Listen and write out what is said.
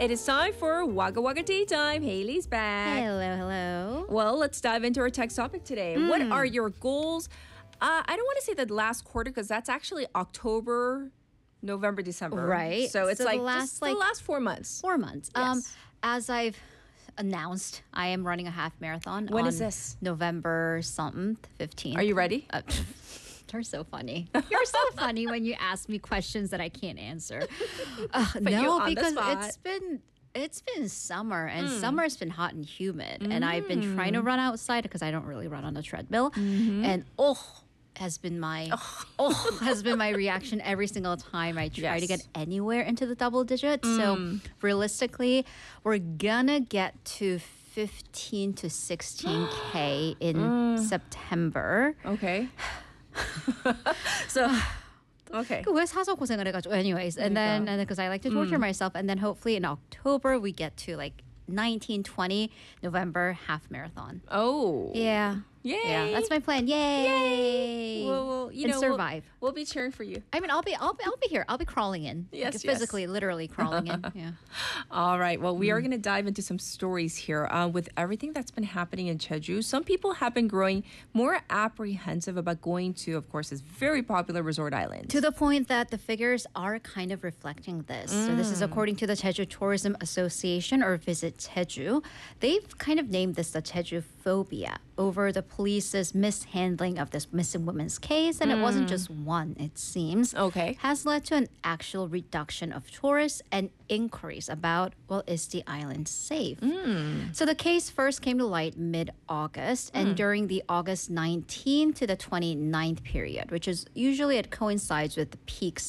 It is time for Wagga Wagga Tea Time. Haley's back. Hello, hello. Well, let's dive into our text topic today. What are your goals? I don't want to say the last quarter because that's actually October, November, December. Right. So it's So like the last, just the last 4 months. 4 months. Yes. As I've announced, I am running a half marathon. When on is this? November something, 15th. Are you ready? You're so funny. You're so funny when you ask me questions that I can't answer. you No, on the because spot. it's been summer and summer's been hot and humid, and I've been trying to run outside because I don't really run on the treadmill, and has been my reaction every single time I try to get anywhere into the double digits. So realistically, we're gonna get to 15 to 16K in September. Okay. So, okay. 왜 사서 고생을 해가지고 anyways and then because I like to torture myself, and then hopefully in October we get to like 19, 20 November half marathon. Oh. Yeah. Yay. Yeah, that's my plan. Yay. Well, you and know, survive. We'll be cheering for you. I mean, I'll be here. I'll be crawling in. Yes, Like, physically, literally crawling in. Yeah. All right. Well, we are going to dive into some stories here. With everything that's been happening in Jeju, some people have been growing more apprehensive about going to, of course, this very popular resort island. To the point that the figures are kind of reflecting this. So this is according to the Jeju Tourism Association, or Visit Jeju. They've kind of named this the Jeju phobia over the police's mishandling of this missing woman's case, and it wasn't just one, it seems. Okay. Has led to an actual reduction of tourists and inquiries about, well, is the island safe? So the case first came to light mid-August, and during the August 19th to the 29th period, which is usually it coincides with the peak